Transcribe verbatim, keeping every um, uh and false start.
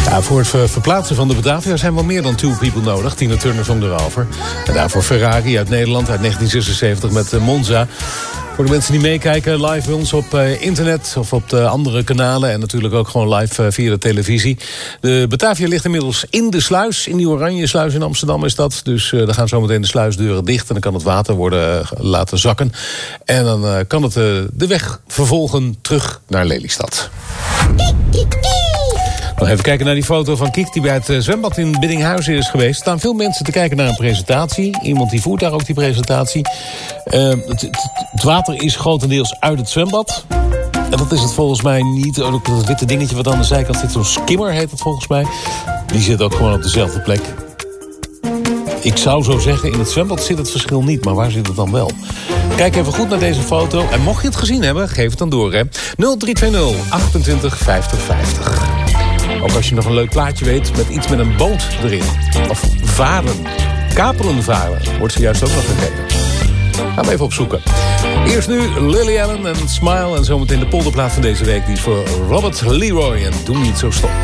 Ja, voor het ver- verplaatsen van de Batavia zijn wel meer dan Two People nodig. Tina Turner zong erover. En daarvoor Ferrari uit Nederland uit negentien zesenzeventig met uh, Monza. Voor de mensen die meekijken, live bij ons op uh, internet of op de andere kanalen. En natuurlijk ook gewoon live uh, via de televisie. De Batavia ligt inmiddels in de sluis. In die oranje sluis in Amsterdam is dat. Dus uh, dan gaan zometeen de sluisdeuren dicht. En dan kan het water worden uh, laten zakken. En dan uh, kan het uh, de weg vervolgen terug naar Lelystad. Nog even kijken naar die foto van Kiek die bij het zwembad in Biddinghuizen is geweest. Er staan veel mensen te kijken naar een presentatie. Iemand die voert daar ook die presentatie. Uh, het, het, het water is grotendeels uit het zwembad. En dat is het volgens mij niet. Ook dat witte dingetje wat aan de zijkant zit, zo'n skimmer heet het volgens mij. Die zit ook gewoon op dezelfde plek. Ik zou zo zeggen, in het zwembad zit het verschil niet. Maar waar zit het dan wel? Kijk even goed naar deze foto. En mocht je het gezien hebben, geef het dan door, hè. nul drie twee nul achtentwintig vijftig vijftig. Ook als je nog een leuk plaatje weet met iets met een boot erin. Of varen. Kapelen varen. Wordt zojuist ook nog gekeken. Gaan we even opzoeken. Eerst nu Lily Allen en Smile. En zometeen de polderplaat van deze week. Die is voor Robert Leroy. En Doe Niet Zo Stom.